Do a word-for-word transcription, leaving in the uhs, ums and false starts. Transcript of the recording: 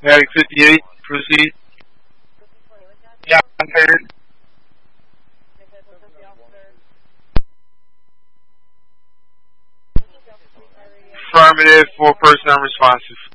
Attic fifty-eight, proceed. Yeah, I'm heard. Affirmative, four person unresponsive.